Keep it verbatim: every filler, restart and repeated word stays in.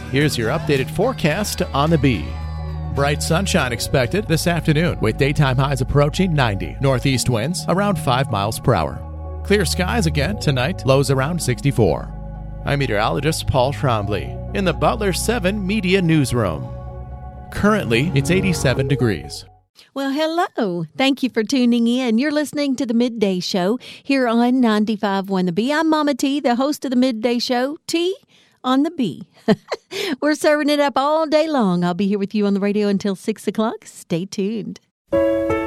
Here's your updated forecast on the Bee. Bright sunshine expected this afternoon with daytime highs approaching ninety. Northeast winds around five miles per hour. Clear skies again tonight, lows around sixty-four. I'm meteorologist Paul Trombley in the Butler seven Media Newsroom. Currently, it's eighty-seven degrees. Well, hello. Thank you for tuning in. You're listening to the Midday Show here on ninety-five point one The Bee. I'm Mama T, the host of the Midday Show. T on the Bee. We're serving it up all day long. I'll be here with you on the radio until six o'clock. Stay tuned.